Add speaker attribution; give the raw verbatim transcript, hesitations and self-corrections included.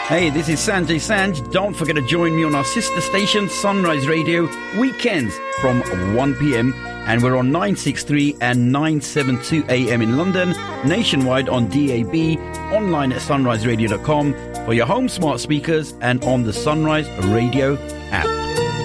Speaker 1: Hey, this is Sanjay Sanj. Don't forget to join me on our sister station, Sunrise Radio, weekends from one p.m. And we're on nine sixty-three and nine seventy-two A M in London, nationwide on D A B, online at sunrise radio dot com, for your home smart speakers and on the Sunrise Radio app.